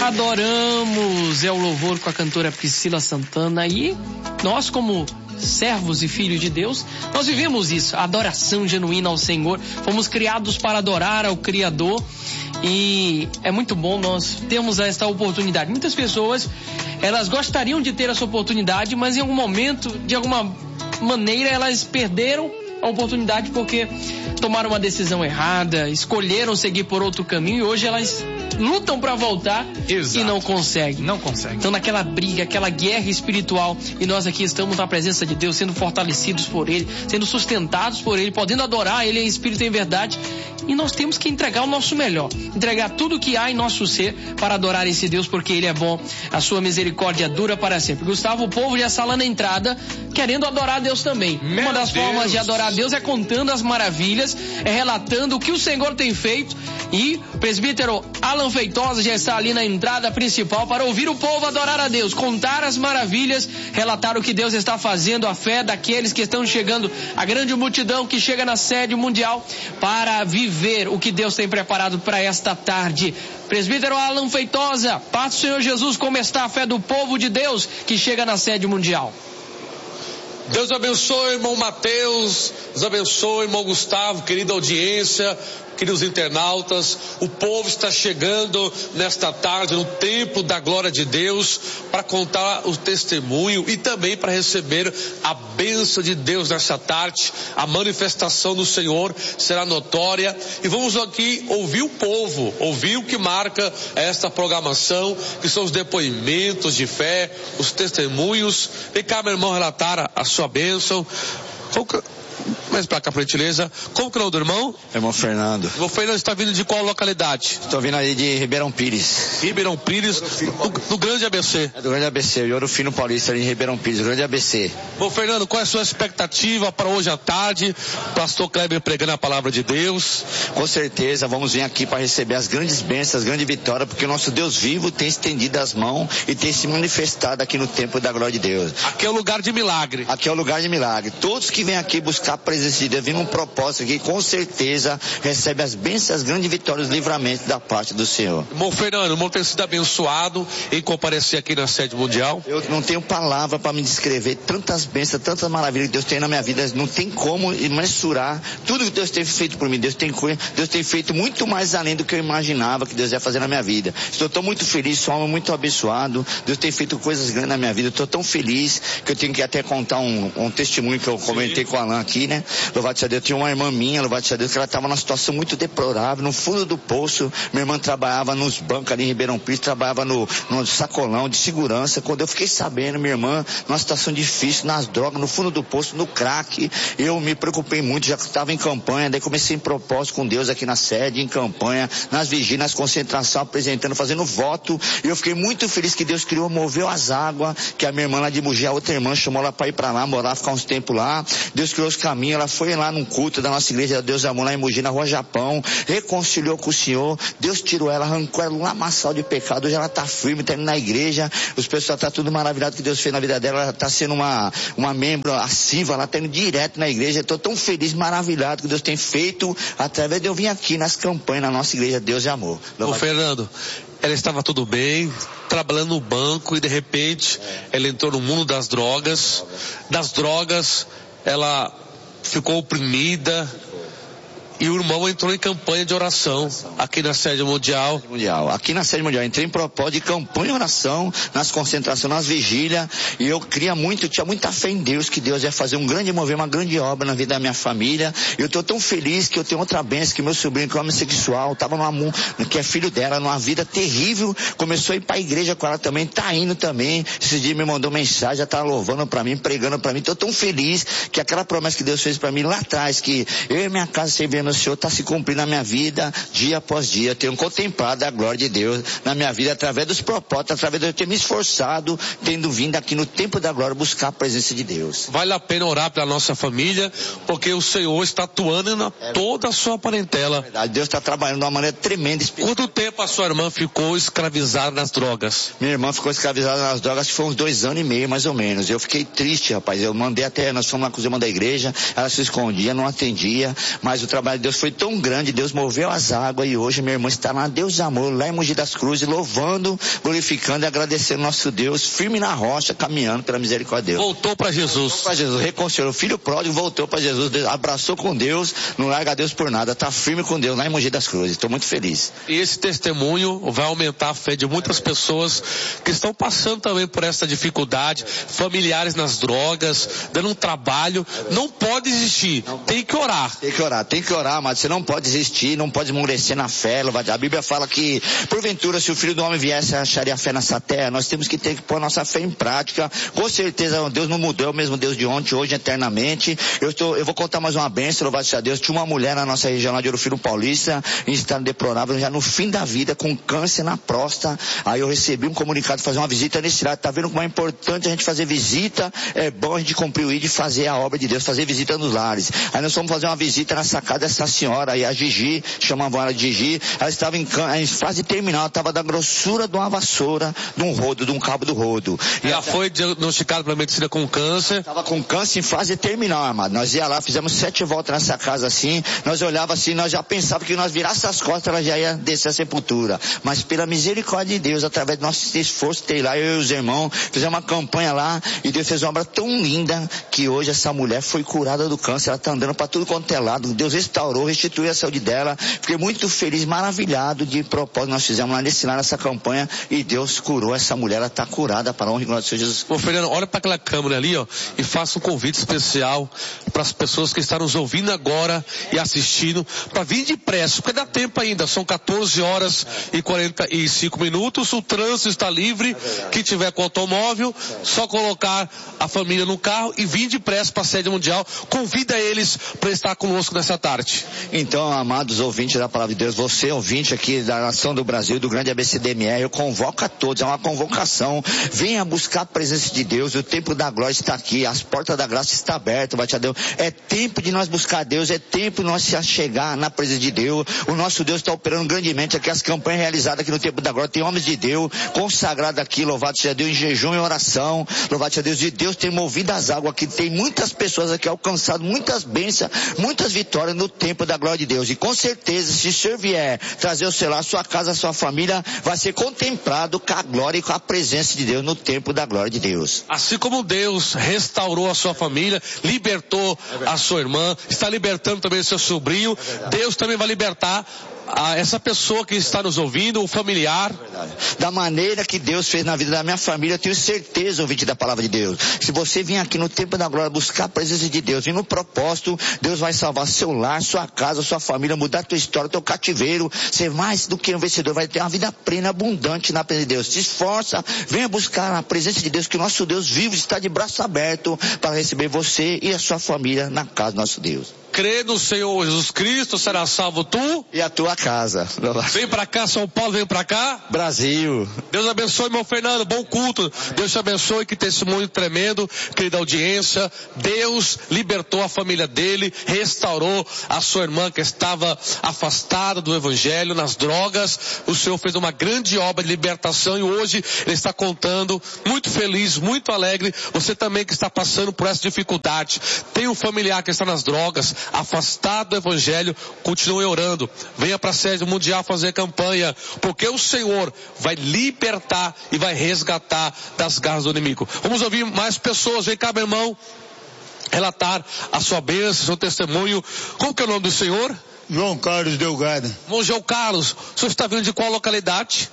Adoramos, é o louvor com a cantora Priscila Santana. E nós, como servos e filhos de Deus, nós vivemos isso, a adoração genuína ao Senhor. Fomos criados para adorar ao Criador e é muito bom nós termos esta oportunidade. Muitas pessoas, elas gostariam de ter essa oportunidade, mas em algum momento, de alguma maneira, elas perderam a oportunidade porque tomaram uma decisão errada, escolheram seguir por outro caminho e hoje elas lutam para voltar. Exato. E não conseguem. Não conseguem. Então naquela briga, aquela guerra espiritual, e nós aqui estamos na presença de Deus, sendo fortalecidos por Ele, sendo sustentados por Ele, podendo adorar Ele em espírito e em verdade. E nós temos que entregar o nosso melhor, entregar tudo que há em nosso ser para adorar esse Deus, porque Ele é bom, a sua misericórdia dura para sempre. Gustavo, o povo já está lá na entrada, querendo adorar a Deus também. Uma das formas de adorar a Deus é contando as maravilhas, é relatando o que o Senhor tem feito. E o presbítero Alan Feitosa já está ali na entrada principal para ouvir o povo adorar a Deus, contar as maravilhas, relatar o que Deus está fazendo, a fé daqueles que estão chegando, a grande multidão que chega na sede mundial para viver o que Deus tem preparado para esta tarde. Presbítero Alan Feitosa, paz do Senhor Jesus, como está a fé do povo de Deus que chega na sede mundial? Deus abençoe, irmão Mateus, Deus abençoe, irmão Gustavo, querida audiência, queridos internautas. O povo está chegando nesta tarde no templo da glória de Deus para contar o testemunho e também para receber a bênção de Deus nesta tarde. A manifestação do Senhor será notória e vamos aqui ouvir o povo, ouvir o que marca esta programação, que são os depoimentos de fé, os testemunhos. Vem cá, meu irmão, relatar a sua bênção. Mais pra cá, por gentileza. Como que é o nome do irmão? Irmão Fernando. Irmão Fernando está vindo de qual localidade? Estou vindo aí de Ribeirão Pires. Ribeirão Pires, do Grande ABC. É do Grande ABC, o Ouro Fino Paulista ali em Ribeirão Pires, Grande ABC. Bom, Fernando, qual é a sua expectativa para hoje à tarde? Pastor Kleber pregando a palavra de Deus. Com certeza, vamos vir aqui para receber as grandes bênçãos, as grandes vitórias, porque o nosso Deus vivo tem estendido as mãos e tem se manifestado aqui no templo da glória de Deus. Aqui é o lugar de milagre. Aqui é o lugar de milagre. Todos que vêm aqui buscar a presença de Deus, vem num propósito aqui, com certeza recebe as bênçãos, as grandes vitórias, os livramentos da parte do Senhor. Irmão Fernando, o irmão tem sido abençoado em comparecer aqui na sede mundial. Eu não tenho palavra para me descrever tantas bênçãos, tantas maravilhas que Deus tem na minha vida. Não tem como mensurar tudo que Deus tem feito por mim. Deus tem feito muito mais além do que eu imaginava que Deus ia fazer na minha vida. Estou muito feliz, sou um homem muito abençoado. Deus tem feito coisas grandes na minha vida. Estou tão feliz que eu tenho que até contar um testemunho que eu comentei com o Alan aqui, né? Louvado seja Deus, tinha uma irmã minha, louvado seja Deus, que ela estava numa situação muito deplorável, no fundo do poço. Minha irmã trabalhava nos bancos ali em Ribeirão Pires, trabalhava no sacolão de segurança. Quando eu fiquei sabendo, minha irmã, numa situação difícil, nas drogas, no fundo do poço, no crack, eu me preocupei muito, já que estava em campanha, daí comecei em propósito com Deus aqui na sede, em campanha, nas vigílias, nas concentrações, apresentando, fazendo voto, e eu fiquei muito feliz que Deus criou, moveu as águas, que a minha irmã lá de Mogi, a outra irmã, chamou ela para ir para lá, morar, ficar uns tempos lá. Deus criou os caminhos, ela foi lá num culto da nossa igreja, Deus amou, lá em Mogi, na Rua Japão, reconciliou com o Senhor, Deus tirou ela, arrancou ela um lamaçal de pecado, hoje ela está firme, está indo na igreja, os pessoal está tudo maravilhado que Deus fez na vida dela, ela está sendo uma membro assiva, ela está indo direto na igreja. Estou tão feliz, maravilhado que Deus tem feito, através de eu vir aqui nas campanhas, na nossa igreja, Deus é amor. Ô Fernando, ela estava tudo bem, trabalhando no banco e de repente ela entrou no mundo das drogas, ela ficou oprimida e o irmão entrou em campanha de oração aqui na sede mundial. Aqui na sede mundial, entrei em propósito de campanha de oração, nas concentrações, nas vigílias, e eu tinha muita fé em Deus, que Deus ia fazer um grande mover, uma grande obra na vida da minha família. Eu estou tão feliz que eu tenho outra bênção, que meu sobrinho, que é homossexual, que é filho dela, numa vida terrível, começou a ir para a igreja com ela também, tá indo também. Esse dia me mandou mensagem, já tá louvando para mim, pregando para mim. Estou tão feliz que aquela promessa que Deus fez para mim lá atrás, que eu e minha casa servindo o Senhor, está se cumprindo na minha vida, dia após dia. Eu tenho contemplado a glória de Deus na minha vida, através dos propósitos, através de eu ter me esforçado, tendo vindo aqui no tempo da glória buscar a presença de Deus. Vale a pena orar pela nossa família, porque o Senhor está atuando na toda a sua parentela. É verdade, Deus está trabalhando de uma maneira tremenda. Quanto tempo a sua irmã ficou escravizada nas drogas? Minha irmã ficou escravizada nas drogas, acho que foi uns 2 anos e meio, mais ou menos. Eu fiquei triste, rapaz. Eu mandei até, nós fomos na cozinha da igreja, ela se escondia, não atendia, mas o trabalho de Deus foi tão grande, Deus moveu as águas e hoje minha irmã está lá, Deus de amor, lá em Mogi das Cruzes, louvando, glorificando e agradecendo nosso Deus, firme na rocha, caminhando pela misericórdia de Deus. Voltou para Jesus. Voltou para Jesus, reconciliou. O filho pródigo voltou para Jesus, abraçou com Deus, não larga Deus por nada, está firme com Deus lá em Mogi das Cruzes. Estou muito feliz. E esse testemunho vai aumentar a fé de muitas pessoas que estão passando também por essa dificuldade, familiares nas drogas, dando um trabalho. Não pode desistir, tem que orar. Tem que orar, mas você não pode desistir, não pode esmorecer na fé. A Bíblia fala que, porventura, se o Filho do Homem viesse, acharia fé nessa terra. Nós temos que ter que pôr a nossa fé em prática. Com certeza, Deus não mudou, é o mesmo Deus de ontem, hoje, eternamente. Eu vou contar mais uma bênção, louvado seja Deus. Tinha uma mulher na nossa região lá de Ouro Fino Paulista, em estado deplorável, já no fim da vida, com câncer na próstata. Aí eu recebi um comunicado de fazer uma visita nesse lado. Tá vendo como é importante a gente fazer visita? É bom a gente cumprir o ID e fazer a obra de Deus, fazer visita nos lares. Aí nós fomos fazer uma visita na sacada dessa senhora aí, a Gigi, chamavam ela de Gigi. Ela estava em fase terminal, estava da grossura de uma vassoura, de um rodo, de um cabo do rodo. Ela foi diagnosticada pela medicina com câncer. Estava com câncer em fase terminal, amado. Nós ia lá, fizemos 7 voltas nessa casa assim, nós olhava assim, nós já pensávamos que nós virássemos as costas, ela já ia descer a sepultura. Mas pela misericórdia de Deus, através do nosso esforço, tem lá, eu e os irmãos, fizemos uma campanha lá, e Deus fez uma obra tão linda, que hoje essa mulher foi curada do câncer, ela está andando para tudo quanto é lado. Deus restaurou, restituiu a saúde dela. Fiquei muito feliz, maravilhado de propósito. Nós fizemos lá nessa campanha e Deus curou essa mulher, ela está curada para a honra e glória do Senhor Jesus. Ô Fernando, olha para aquela câmera ali, ó, e faça um convite especial para as pessoas que estão nos ouvindo agora e assistindo, para vir depressa, porque dá tempo ainda, são 14 horas e 45 minutos, o trânsito está livre, quem tiver com automóvel, só colocar a família no carro e vir depressa para a sede mundial. Convida eles para estar conosco nessa tarde. Então, amados ouvintes da Palavra de Deus, você ouvinte aqui da nação do Brasil, do grande ABCDMR, eu convoco a todos, é uma convocação, venha buscar a presença de Deus, o tempo da glória está aqui, as portas da graça estão abertas, bate a Deus, é tempo de nós buscar Deus, é tempo de nós se achegar na presença de Deus, o nosso Deus está operando grandemente aqui, as campanhas realizadas aqui no tempo da glória, tem homens de Deus, consagrados aqui, louvado seja Deus, em jejum e oração, louvado seja Deus, de Deus tem movido as águas aqui, tem muitas pessoas aqui alcançado muitas bênçãos, muitas vitórias no tempo da glória de Deus, e com certeza, se o Senhor vier trazer o seu lar, sua casa, sua família, vai ser contemplado com a glória e com a presença de Deus no tempo da glória de Deus. Assim como Deus restaurou a sua família, libertou a sua irmã, está libertando também o seu sobrinho, Deus também vai libertar essa pessoa que está nos ouvindo, o familiar. Da maneira que Deus fez na vida da minha família, eu tenho certeza, ouvinte da palavra de Deus. Se você vir aqui no tempo da glória buscar a presença de Deus e no propósito, Deus vai salvar seu lar, sua casa, sua família, mudar a tua história, teu cativeiro, ser mais do que um vencedor, vai ter uma vida plena, abundante na presença de Deus. Se esforça, venha buscar a presença de Deus, que o nosso Deus vivo está de braço aberto para receber você e a sua família na casa do nosso Deus. Crê no Senhor Jesus Cristo, será salvo tu e a tua casa. Vem pra cá, São Paulo, vem pra cá. Brasil. Deus abençoe, irmão Fernando, bom culto. Deus te abençoe, que testemunho tremendo, querida audiência. Deus libertou a família dele, restaurou a sua irmã que estava afastada do evangelho, nas drogas. O Senhor fez uma grande obra de libertação e hoje ele está contando, muito feliz, muito alegre. Você também que está passando por essa dificuldade, tem um familiar que está nas drogas, afastado do evangelho, continue orando, venha para a sede mundial fazer campanha, porque o Senhor vai libertar e vai resgatar das garras do inimigo. Vamos ouvir mais pessoas, vem cá meu irmão, relatar a sua bênção, seu testemunho. Como que é o nome do senhor? João Carlos Delgado. Irmão João Carlos, o senhor está vindo de qual localidade?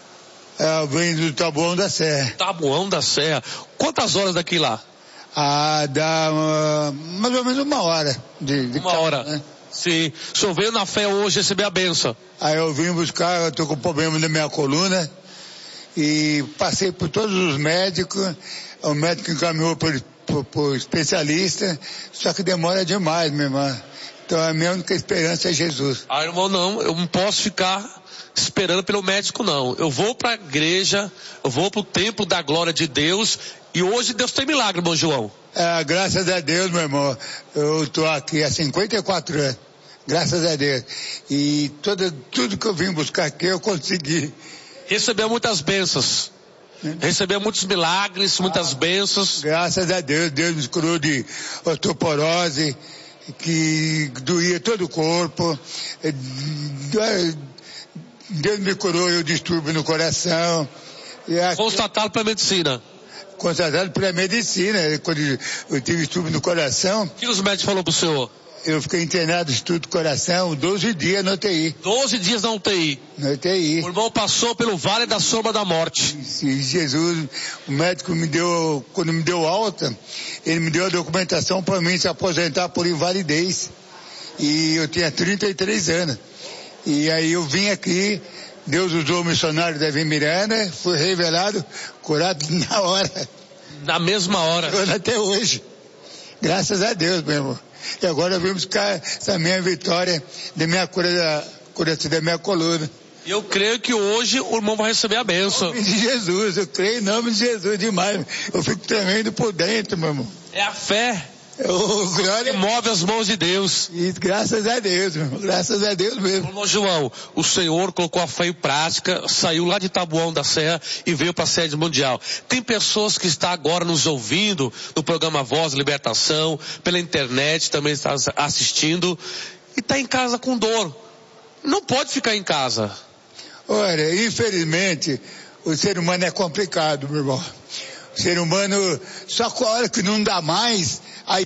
Eu venho do Taboão da Serra. Taboão da Serra, quantas horas daqui lá? Dá mais ou menos 1 hora. Uma hora, né? Sim. O senhor veio na fé hoje receber a benção. Aí eu vim buscar, eu tô com problema na minha coluna e passei por todos os médicos, o médico encaminhou por especialista, só que demora demais, minha irmã. Então a minha única esperança é Jesus. Irmão, não, eu não posso ficar esperando pelo médico não. Eu vou para a igreja, eu vou para o templo da glória de Deus e hoje Deus tem milagre, irmão João. Graças a Deus, meu irmão. Eu tô aqui há 54 anos. Graças a Deus. E tudo que eu vim buscar aqui eu consegui. Recebeu muitas bênçãos. Recebeu muitos milagres, muitas bênçãos. Graças a Deus. Deus me curou de osteoporose que doía todo o corpo. Deus me curou o distúrbio no coração. Constatado pela medicina. Constatado pela medicina. Quando eu tive distúrbio no coração. O que os médicos falaram pro senhor? Eu fiquei internado em estudo do coração 12 dias na UTI. 12 dias na UTI. Na UTI. O irmão passou pelo vale da sombra da morte. E Jesus, o médico quando me deu alta, ele me deu a documentação para mim se aposentar por invalidez. E eu tinha 33 anos. E aí eu vim aqui, Deus usou o missionário Davi Miranda, fui revelado, curado na hora. Na mesma hora. Até hoje. Graças a Deus, meu irmão. E agora vamos buscar essa minha vitória da minha cura da minha coluna. Eu creio que hoje o irmão vai receber a bênção. Em nome de Jesus, eu creio em nome de Jesus demais. Eu fico tremendo por dentro, meu irmão. É a fé glória que move as mãos de Deus. E graças a Deus, meu irmão. Graças a Deus mesmo. Irmão João, o Senhor colocou a fé em prática, saiu lá de Taboão da Serra e veio para a sede mundial. Tem pessoas que estão agora nos ouvindo no programa Voz Libertação, pela internet também está assistindo e está em casa com dor. Não pode ficar em casa. Olha, infelizmente, o ser humano é complicado, meu irmão. O ser humano, só com a hora que não dá mais, aí...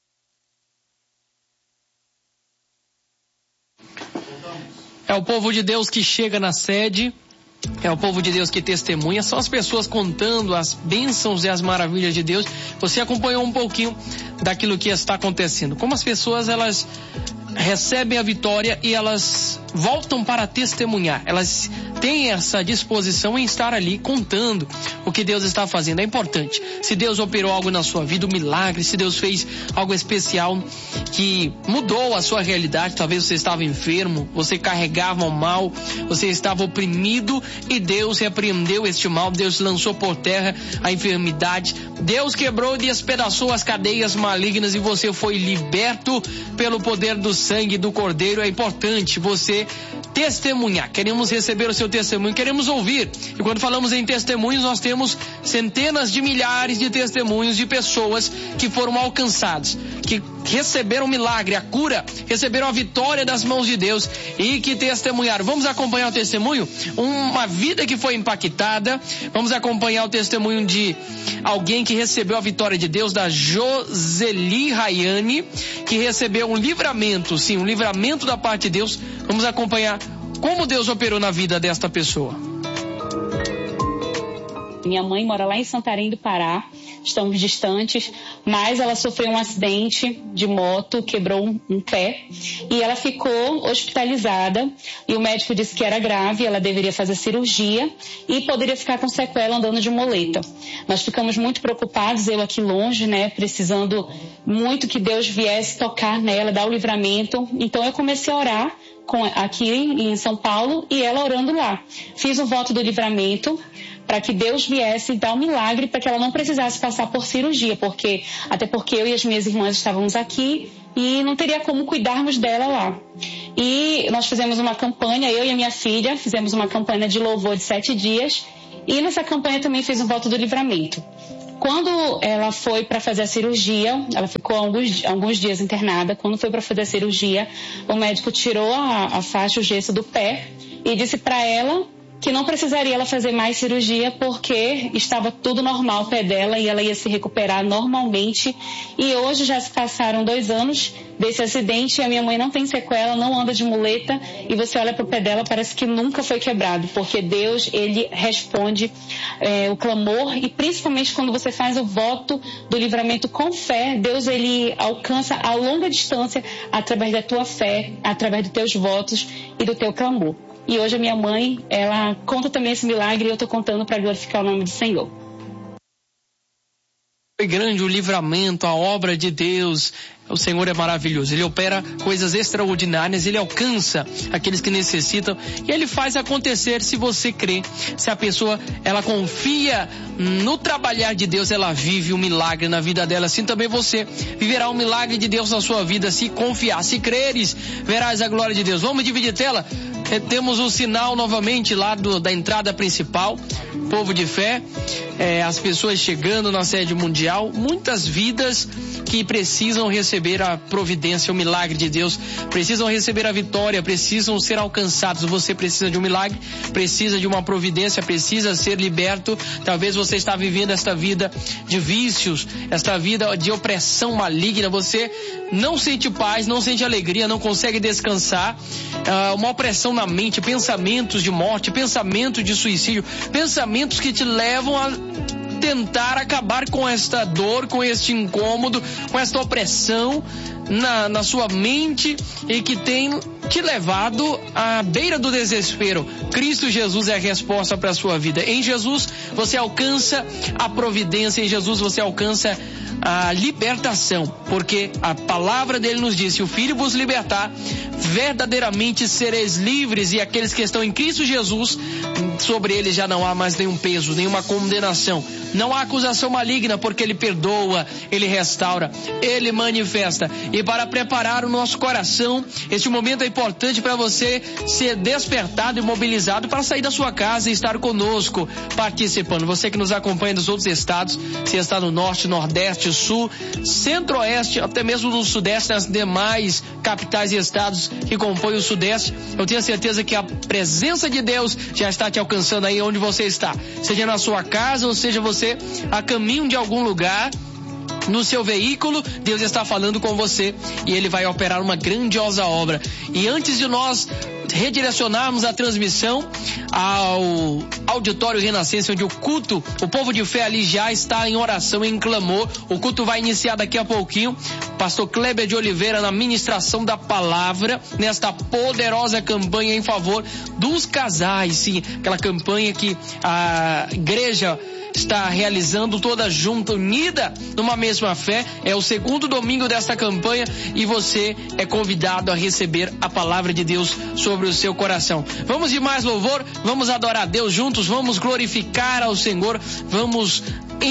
É o povo de Deus que chega na sede, é o povo de Deus que testemunha, são as pessoas contando as bênçãos e as maravilhas de Deus. Você acompanhou um pouquinho daquilo que está acontecendo. Como as pessoas, elas recebem a vitória e elas voltam para testemunhar. Elas têm essa disposição em estar ali contando o que Deus está fazendo. É importante. Se Deus operou algo na sua vida, um milagre, se Deus fez algo especial que mudou a sua realidade, talvez você estava enfermo, você carregava o mal, você estava oprimido e Deus repreendeu este mal, Deus lançou por terra a enfermidade, Deus quebrou e despedaçou as cadeias malignas e você foi liberto pelo poder do sangue do Cordeiro. É importante você testemunhar. Queremos receber o seu testemunho, queremos ouvir. E quando falamos em testemunhos, nós temos centenas de milhares de testemunhos de pessoas que foram alcançadas, que receberam o milagre, a cura, receberam a vitória das mãos de Deus e que testemunharam. Vamos acompanhar o testemunho? Uma vida que foi impactada. Vamos acompanhar o testemunho de alguém que recebeu a vitória de Deus, da Joseli Rayane, que recebeu um livramento, sim, um livramento da parte de Deus. Vamos acompanhar como Deus operou na vida desta pessoa. Minha mãe mora lá em Santarém do Pará, estamos distantes, mas ela sofreu um acidente de moto, quebrou um pé e ela ficou hospitalizada e o médico disse que era grave, ela deveria fazer cirurgia e poderia ficar com sequela andando de muleta. Nós ficamos muito preocupados, eu aqui longe, precisando muito que Deus viesse tocar nela, dar o livramento. Então eu comecei a orar aqui em São Paulo e ela orando lá. Fiz um voto do livramento para que Deus viesse dar um milagre para que ela não precisasse passar por cirurgia, até porque eu e as minhas irmãs estávamos aqui e não teria como cuidarmos dela lá. E nós fizemos uma campanha, eu e a minha filha, fizemos uma campanha de louvor de 7 dias e nessa campanha também fiz um voto do livramento. Quando ela foi para fazer a cirurgia, ela ficou alguns dias internada. Quando foi para fazer a cirurgia, o médico tirou a faixa, o gesso do pé e disse para ela que não precisaria ela fazer mais cirurgia porque estava tudo normal o pé dela e ela ia se recuperar normalmente. E hoje já se passaram 2 anos desse acidente e a minha mãe não tem sequela, não anda de muleta e você olha para o pé dela, parece que nunca foi quebrado, porque Deus, ele responde o clamor e principalmente quando você faz o voto do livramento com fé, Deus, ele alcança a longa distância através da tua fé, através dos teus votos e do teu clamor. E hoje a minha mãe, ela conta também esse milagre e eu estou contando para glorificar o nome do Senhor. Foi grande o livramento, a obra de Deus. O Senhor é maravilhoso. Ele opera coisas extraordinárias, ele alcança aqueles que necessitam e ele faz acontecer se você crê. Se a pessoa, ela confia no trabalhar de Deus, ela vive um milagre na vida dela. Assim também você viverá um milagre de Deus na sua vida, se confiar. Se creres, verás a glória de Deus. Vamos dividir tela? Temos o sinal novamente lá da entrada principal, povo de fé. as pessoas chegando na sede mundial, muitas vidas que precisam receber a providência, o milagre de Deus, precisam receber a vitória, precisam ser alcançados. Você precisa de um milagre, precisa de uma providência, precisa ser liberto. Talvez você está vivendo esta vida de vícios, esta vida de opressão maligna. Você não sente paz, não sente alegria, não consegue descansar. Uma opressão na mente, pensamentos de morte, pensamentos de suicídio, pensamentos que te levam a tentar acabar com esta dor, com este incômodo, com esta opressão na sua mente e que tem te levado à beira do desespero. Cristo Jesus é a resposta para a sua vida. Em Jesus você alcança a providência, em Jesus você alcança a libertação, porque a palavra dele nos diz: se o Filho vos libertar, verdadeiramente sereis livres. E aqueles que estão em Cristo Jesus, sobre eles já não há mais nenhum peso, nenhuma condenação, não há acusação maligna, porque ele perdoa, ele restaura, ele manifesta. E para preparar o nosso coração, este momento é importante para você ser despertado e mobilizado para sair da sua casa e estar conosco participando. Você que nos acompanha dos outros estados, se está no norte, nordeste, sul, centro-oeste, até mesmo no sudeste, nas demais capitais e estados que compõem o sudeste, eu tenho certeza que a presença de Deus já está te alcançando aí onde você está, seja na sua casa ou seja você a caminho de algum lugar, no seu veículo. Deus está falando com você e ele vai operar uma grandiosa obra. E antes de nós redirecionarmos a transmissão ao auditório Renascença, onde o culto, o povo de fé ali já está em oração, em clamor, o culto vai iniciar daqui a pouquinho. Pastor Kleber de Oliveira na ministração da palavra, nesta poderosa campanha em favor dos casais. Sim, aquela campanha que a igreja está realizando toda junta, unida numa mesma fé. É o segundo domingo desta campanha e você é convidado a receber a palavra de Deus sobre o seu coração. Vamos de mais louvor, vamos adorar a Deus juntos, vamos glorificar ao Senhor, vamos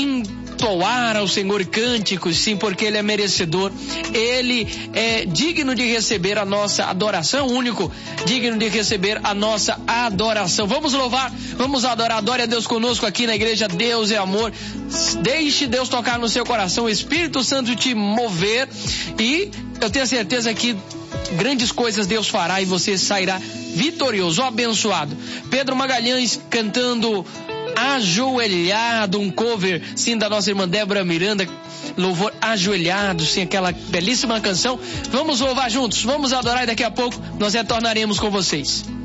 entoar ao Senhor cânticos, sim, porque Ele é merecedor, Ele é digno de receber a nossa adoração, único, digno de receber a nossa adoração. Vamos louvar, vamos adorar, adore a Deus conosco aqui na igreja. Deus é amor, deixe Deus tocar no seu coração, o Espírito Santo te mover e eu tenho certeza que grandes coisas Deus fará e você sairá vitorioso, abençoado. Pedro Magalhães cantando Ajoelhado, um cover, sim, da nossa irmã Débora Miranda, louvor Ajoelhado, sim, aquela belíssima canção. Vamos louvar juntos, vamos adorar e daqui a pouco nós retornaremos com vocês.